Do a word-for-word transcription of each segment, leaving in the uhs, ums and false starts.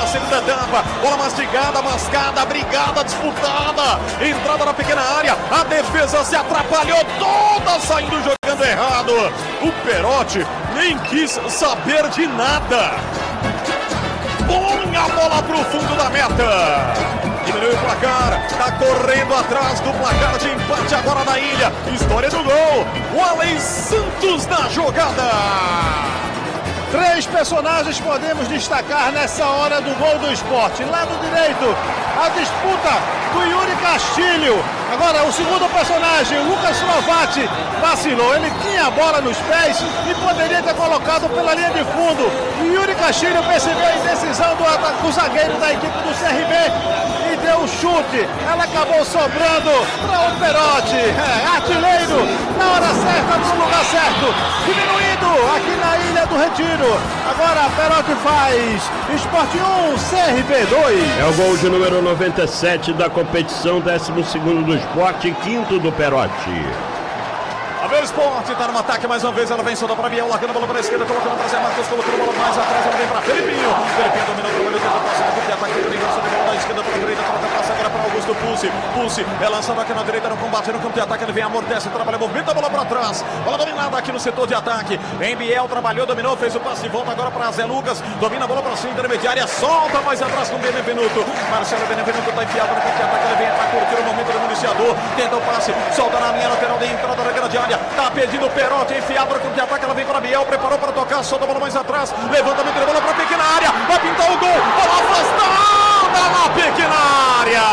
na segunda etapa. Bola mastigada, mascada, brigada, disputada. Entrada na pequena área. A defesa se atrapalhou toda, saindo jogando errado. O Perotti nem quis saber de nada. Põe a bola pro fundo da meta. Diminuiu o placar, tá correndo atrás do placar de empate agora na ilha. História do gol, o Alex Santos na jogada. Três personagens podemos destacar nessa hora do gol do Sport. Lado direito, a disputa do Yuri Castilho. Agora o segundo personagem, o Lucas Slovatti, vacilou. Ele tinha a bola nos pés e poderia ter colocado pela linha de fundo. E Yuri Castilho percebeu a indecisão do, do zagueiro da equipe do C R B e deu o chute. Ela acabou sobrando para o Perotti. É, artilheiro, na hora certa, no lugar certo. Diminuindo aqui na Ilha do Retiro. Agora Perotti faz Sport um, C R B dois. É o gol de número noventa e sete da competição, décimo segundo do Sport e quinto do Perotti. A ver o Sport, tá no ataque mais uma vez, ela vem solta para Biel, largando a bola para a esquerda, colocando para Zé Marcos, colocando a bola mais atrás, ela vem para Felipinho. Felipinho dominou o trabalho, tenta passar, porque ataque do Ligação de bola da esquerda para a direita, troca passa agora para Augusto Pulse. Pulse é lançado aqui na direita no combate, no campo de ataque, ele vem, amortece, trabalha, movimenta a bola para trás. Bola dominada aqui no setor de ataque. Em Biel trabalhou, dominou, fez o passe de volta agora para Zé Lucas, domina a bola para cima, intermediária, solta mais atrás com o Benevenuto. Marcelo Benevenuto está enfiado no campo de ataque, ele vem para curtir o momento do municiador, tenta o passe, solta na linha lateral de entrada da grande área, tá pedindo o Perotti, enfiado no campo de ataque, ela vem para Biel, preparou para tocar, solta a bola mais atrás, levantamento da bola para a pequena área, vai pintar o gol, bola afastada na pequena área.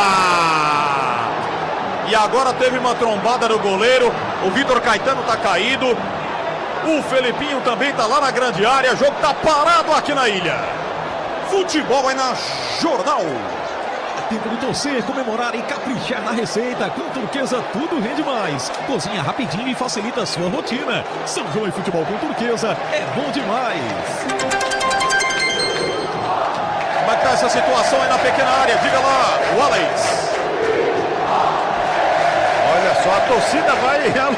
E agora teve uma trombada do goleiro, o Vitor Caetano tá caído, o Felipinho também tá lá na grande área, o jogo tá parado aqui na ilha. Futebol é na Jornal. Tempo de torcer, comemorar e caprichar na receita. Com Turquesa tudo rende mais. Cozinha rapidinho e facilita a sua rotina. São João e futebol com Turquesa é bom demais. Como é que tá essa situação aí na pequena área? Diga lá, o Alex. Olha só, a torcida vai